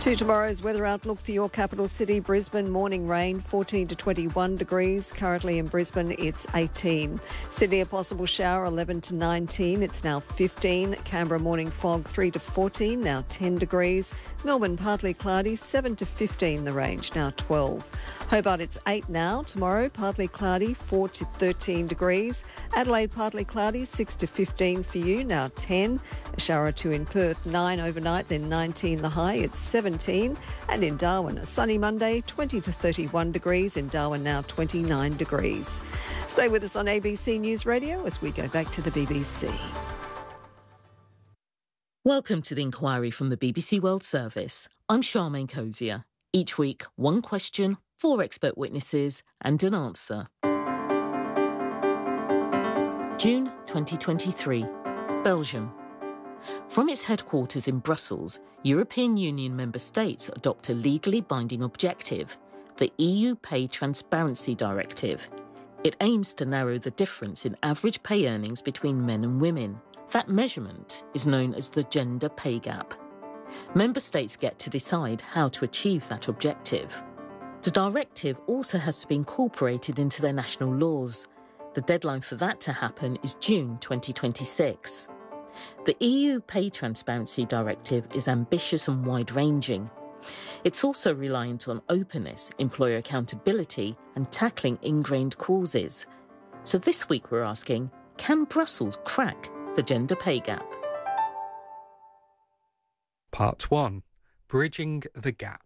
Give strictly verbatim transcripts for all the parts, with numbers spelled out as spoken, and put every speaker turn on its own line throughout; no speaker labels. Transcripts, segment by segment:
To tomorrow's weather outlook for your capital city, Brisbane, morning rain, fourteen to twenty-one degrees. Currently in Brisbane, it's eighteen. Sydney, a possible shower, eleven to nineteen. It's now fifteen. Canberra, morning fog, three to fourteen, now ten degrees. Melbourne, partly cloudy, seven to fifteen the range, now twelve. Hobart, it's eight now. Tomorrow, partly cloudy, four to thirteen degrees. Adelaide, partly cloudy, six to fifteen for you, now ten. A shower or two in Perth, nine overnight, then nineteen the high, it's seventeen. And in Darwin, a sunny Monday, twenty to thirty-one degrees. In Darwin now twenty-nine degrees. Stay with us on A B C News Radio as we go back to the B B C.
Welcome to the inquiry from the B B C World Service. I'm Charmaine Cozier. Each week, one question, four expert witnesses and an answer. June twenty twenty-three, Belgium. From its headquarters in Brussels, European Union member states adopt a legally binding objective, the E U Pay Transparency Directive. It aims to narrow the difference in average pay earnings between men and women. That measurement is known as the gender pay gap. Member states get to decide how to achieve that objective. The directive also has to be incorporated into their national laws. The deadline for that to happen is June twenty twenty-six. The E U Pay Transparency Directive is ambitious and wide-ranging. It's also reliant on openness, employer accountability and tackling ingrained causes. So this week we're asking, can Brussels crack the gender pay gap?
Part one. Bridging the Gap.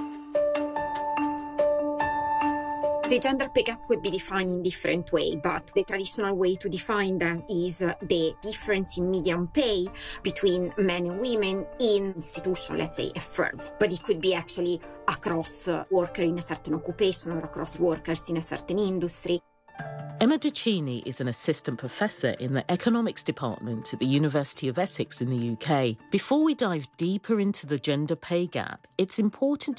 The gender pay gap could be defined in different ways, but the traditional way to define that is the difference in median pay between men and women in institution, let's say a firm. But it could be actually across workers in a certain occupation or across workers in a certain industry.
Emma Duccini is an assistant professor in the economics department at the University of Essex in the U K. Before we dive deeper into the gender pay gap, it's important